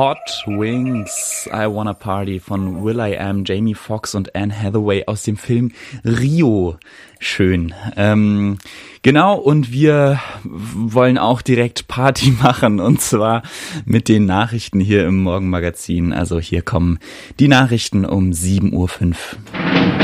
Hot Wings, I Wanna Party von will.i.am, Jamie Foxx und Anne Hathaway aus dem Film Rio. Schön. Genau, und wir wollen auch direkt Party machen, und zwar mit den Nachrichten hier im Morgenmagazin. Also hier kommen die Nachrichten um 7:05 Uhr.